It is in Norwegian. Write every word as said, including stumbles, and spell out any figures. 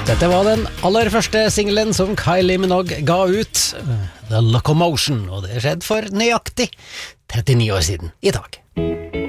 Dette var den aller første singlen som Kylie Minogue ga ut, The Locomotion, og det skjedde for nøyaktig trettini år siden i dag.